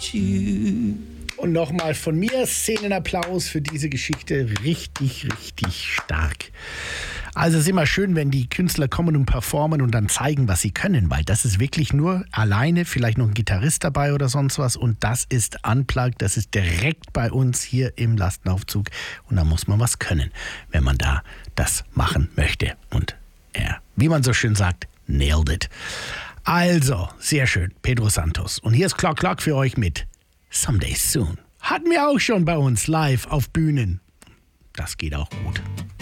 you. Und nochmal von mir Szenenapplaus für diese Geschichte. Richtig, richtig stark. Also es ist immer schön, wenn die Künstler kommen und performen und dann zeigen, was sie können, weil das ist wirklich nur alleine, vielleicht noch ein Gitarrist dabei oder sonst was und das ist unplugged, das ist direkt bei uns hier im Lastenaufzug und da muss man was können, wenn man da das machen möchte und er, wie man so schön sagt, nailed it. Also, sehr schön, Pedro Santos. Und hier ist Clock Clock für euch mit Someday Soon. Hatten wir auch schon bei uns live auf Bühnen. Das geht auch gut.